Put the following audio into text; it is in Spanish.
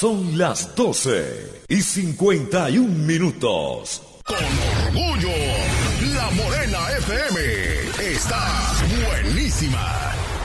Son las 12:51. Con orgullo, La Morena FM está buenísima.